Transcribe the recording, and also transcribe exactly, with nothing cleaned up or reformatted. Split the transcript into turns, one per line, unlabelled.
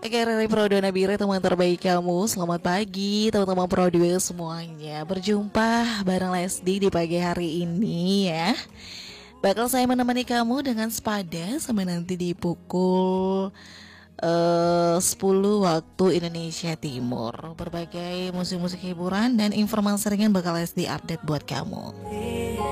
Oke, Riri Prodo Nabire, teman terbaik kamu. Selamat pagi, teman-teman Prodo semuanya. Berjumpa bareng Lesdi di pagi hari ini ya. Bakal saya menemani kamu dengan sepada sampai nanti di pukul uh, sepuluh waktu Indonesia Timur. Berbagai musik-musik hiburan dan informasi ringan bakal Lesdi update buat kamu.